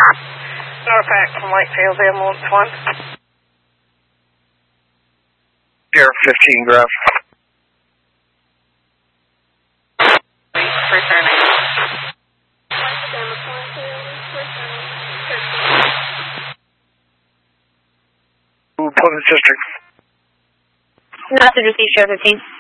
Norfolk from Whitefield, ambulance 1. Sierra 15, Graph. Returning. Plymouth District. Message received, Sheriff 15.